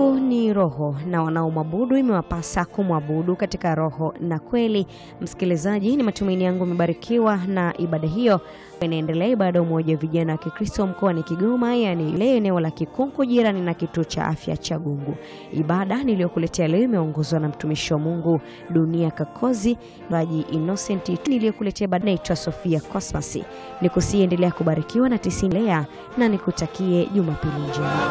Mungu ni roho na wanaomwabudu imewapasa kumwabudu katika roho na kweli. Msikilizaji, ni matumaini yangu umebarikiwa na ibada hiyo. Inaendelea ibada umoja vijana wa Kikristo mkoani Kigoma, yani ile eneo la Kikunku jirani na kituo cha afya cha Gungu. Ibada niliyokuletea leo imeongozwa na mtumishi wa Mungu Dunia Kakozi, Baji Innocent. Niliyokuletea ibada naitwa Sofia Cosmas. Nikusiendelea kubarikiwa na 90 lea na nikutakie Jumapili njema.